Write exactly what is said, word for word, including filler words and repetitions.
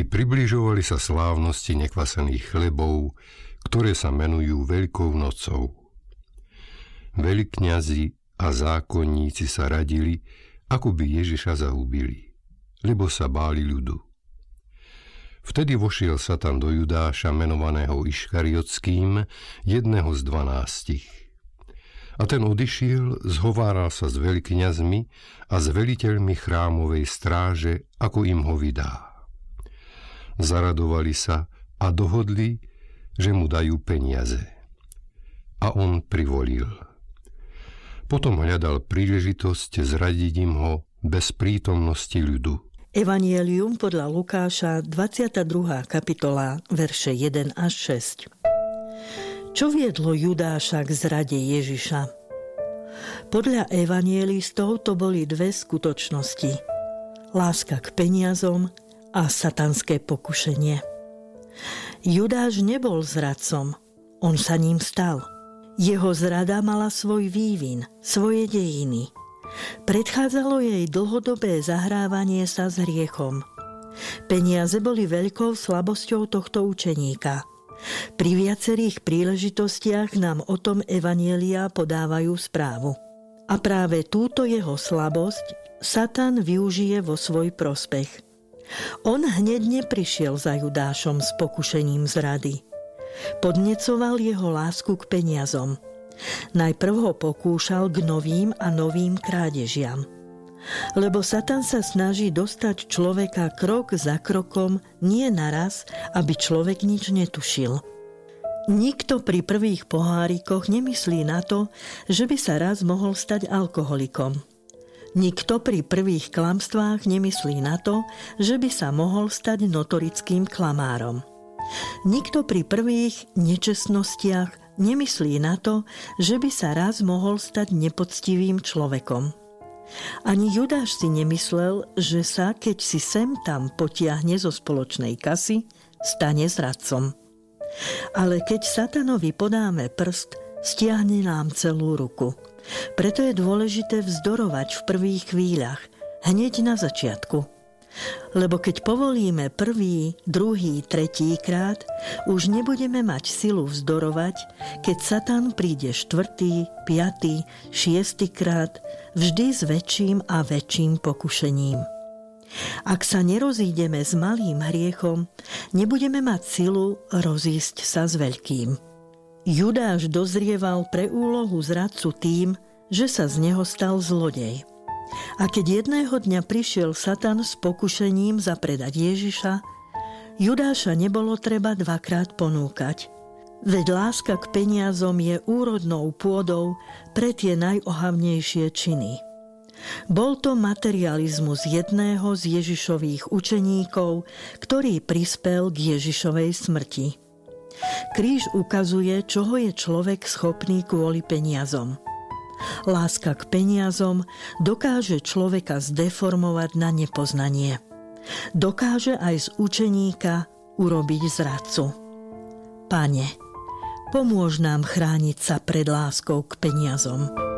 I približovali sa slávnosti nekvasených chlebov, ktoré sa menujú Veľkou nocou. Veľkňazi a zákonníci sa radili, ako by Ježiša zahubili, lebo sa báli ľudu. Vtedy vošiel Satan do Judáša, menovaného Iškariotským, jedného z dvanástich. A ten odišiel, zhováral sa s veľkňazmi a s veliteľmi chrámovej stráže, ako im ho vydá. Zaradovali sa a dohodli, že mu dajú peniaze. A on privolil. Potom hľadal príležitosť zradiť im ho bez prítomnosti ľudu. Evangelium podľa Lukáša, dvadsiata druhá kapitola, verše jeden až šesť. Čo viedlo Judáša k zrade Ježiša? Podľa evanjelistov to boli dve skutočnosti. Láska k peniazom a satanské pokušenie. Judáš nebol zradcom, on sa ním stal. Jeho zrada mala svoj vývin, svoje dejiny. Predchádzalo jej dlhodobé zahrávanie sa s hriechom. Peniaze boli veľkou slabosťou tohto učeníka. Pri viacerých príležitostiach nám o tom evanjelia podávajú správu. A práve túto jeho slabosť Satan využije vo svoj prospech. On hneď neprišiel za Judášom s pokušením zrady. Podnecoval jeho lásku k peniazom. Najprv ho pokúšal k novým a novým krádežiam. Lebo Satan sa snaží dostať človeka krok za krokom, nie naraz, aby človek nič netušil. Nikto pri prvých pohárikoch nemyslí na to, že by sa raz mohol stať alkoholikom. Nikto pri prvých klamstvách nemyslí na to, že by sa mohol stať notorickým klamárom. Nikto pri prvých nečestnostiach nemyslí na to, že by sa raz mohol stať nepoctivým človekom. Ani Judáš si nemyslel, že sa, keď si sem tam potiahne zo spoločnej kasy, stane zradcom. Ale keď Satanovi podáme prst, stiahne nám celú ruku. Preto je dôležité vzdorovať v prvých chvíľach, hneď na začiatku. Lebo keď povolíme prvý, druhý, tretí krát, už nebudeme mať silu vzdorovať, keď Satan príde štvrtý, piatý, šiestý krát, vždy s väčším a väčším pokušením. Ak sa nerozídeme s malým hriechom, nebudeme mať silu rozísť sa s veľkým. Judáš dozrieval pre úlohu zradcu tým, že sa z neho stal zlodej. A keď jedného dňa prišiel Satan s pokušením zapredať Ježiša, Judáša nebolo treba dvakrát ponúkať. Veď láska k peniazom je úrodnou pôdou pre tie najohavnejšie činy. Bol to materializmus jedného z Ježišových učeníkov, ktorý prispel k Ježišovej smrti. Kríž ukazuje, čoho je človek schopný kvôli peniazom. Láska k peniazom dokáže človeka zdeformovať na nepoznanie. Dokáže aj z učeníka urobiť zradcu. Pane, pomôž nám chrániť sa pred láskou k peniazom.